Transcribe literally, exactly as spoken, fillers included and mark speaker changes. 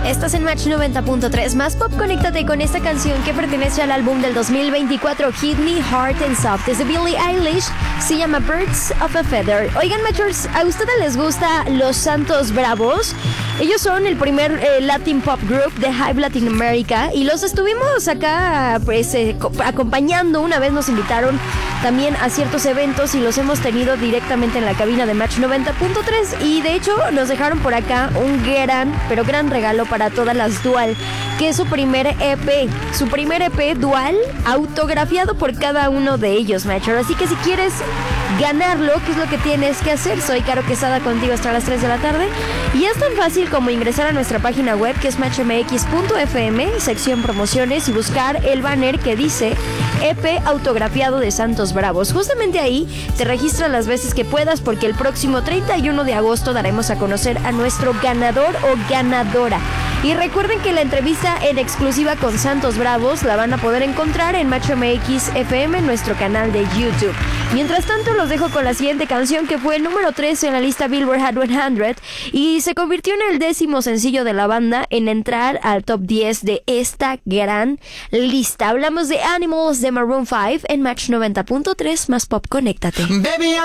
Speaker 1: Estás en Match noventa punto tres. Más pop, conéctate con esta canción que pertenece al álbum del dos mil veinticuatro, Hit Me Hard and Soft. Es de Billie Eilish, se llama Birds of a Feather. Oigan, Matchers, ¿a ustedes les gusta Los Santos Bravos? Ellos son el primer eh, Latin Pop Group de Hype Latin America y los estuvimos acá pues, eh, acompañando. Una vez nos invitaron también a ciertos eventos y los hemos tenido directamente en la cabina de Match noventa punto tres, y de hecho nos dejaron por acá un gran, pero gran regalo para todas las Dual, que es su primer E P, su primer E P Dual autografiado por cada uno de ellos, Matcher. Así que si quieres ganarlo, ¿qué es lo que tienes que hacer? Soy Caro Quesada contigo hasta las tres de la tarde y es tan fácil como ingresar a nuestra página web, que es match m x punto f m, sección promociones, y buscar el banner que dice E P autografiado de Santos Bravos. Justamente ahí te registras las veces que puedas, porque el próximo treinta y uno de agosto daremos a conocer a nuestro ganador o ganadora. Y recuerden que la entrevista en exclusiva con Santos Bravos la van a poder encontrar en Match M X F M, nuestro canal de YouTube. Mientras tanto, los dejo con la siguiente canción, que fue el número tres en la lista Billboard Hot cien y se convirtió en el décimo sencillo de la banda en entrar al top diez de esta gran lista. Hablamos de Animals de Maroon cinco en Match noventa punto tres. Más pop, conéctate. Baby,